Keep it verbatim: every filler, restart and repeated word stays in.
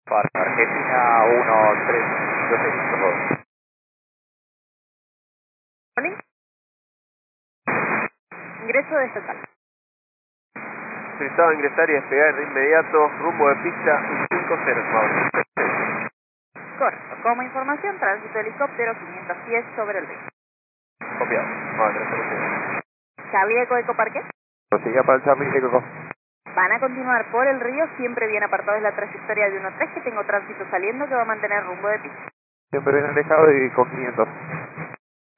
Para Argentina uno tres cinco seis, por favor. ¿Morning? Ingreso de estatal. Autorizado a ingresar y despegar de inmediato, rumbo de pista cinco cero, por favor. Correcto. Como información, tránsito de helicóptero quinientos pies sobre el río. Copiado. Vamos a tratar. Charlie Eco Eco Parque. Prosiga para el Charlie Eco. Van a continuar por el río, siempre bien apartado de la trayectoria de uno tres, que tengo tránsito saliendo que va a mantener rumbo de pista. Siempre bien alejado y con quinientos.